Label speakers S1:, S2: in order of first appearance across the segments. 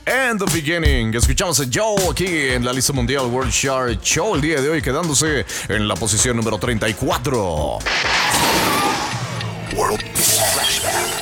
S1: and the Beginning. Escuchamos a Joe aquí en la lista mundial World Chart Show el día de hoy, quedándose en la posición número 34. World Flashback.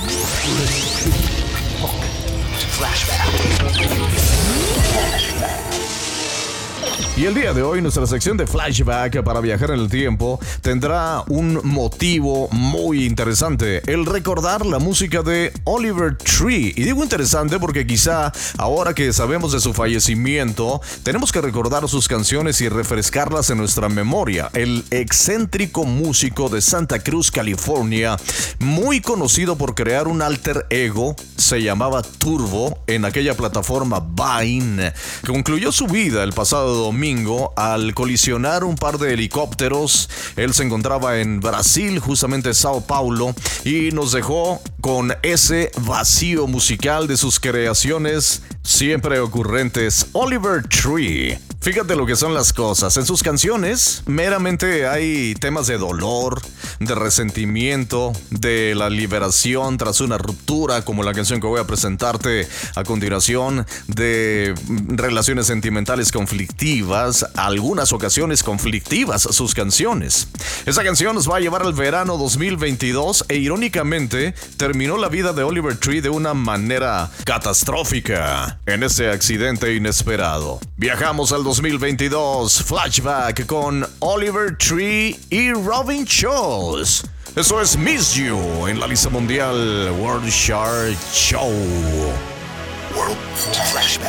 S1: Y el día de hoy nuestra sección de Flashback para viajar en el tiempo tendrá un motivo muy interesante: el recordar la música de Oliver Tree. Y digo interesante porque quizá ahora que sabemos de su fallecimiento tenemos que recordar sus canciones y refrescarlas en nuestra memoria. El excéntrico músico de Santa Cruz, California, muy conocido por crear un alter ego, se llamaba Turbo en aquella plataforma Vine, concluyó su vida el pasado domingo al colisionar un par de helicópteros. Él se encontraba en Brasil, justamente Sao Paulo, y nos dejó con ese vacío musical de sus creaciones siempre ocurrentes. Oliver Tree. Fíjate lo que son las cosas. En sus canciones meramente hay temas de dolor, de resentimiento, de la liberación tras una ruptura, como la canción que voy a presentarte a continuación, de relaciones sentimentales conflictivas, algunas ocasiones conflictivas sus canciones. Esa canción nos va a llevar al verano 2022 e irónicamente terminó la vida de Oliver Tree de una manera catastrófica en ese accidente inesperado. Viajamos al 2022, Flashback con Oliver Tree y Robin Schulz. Eso es Miss You en la lista mundial World Chart Show. World Flashback.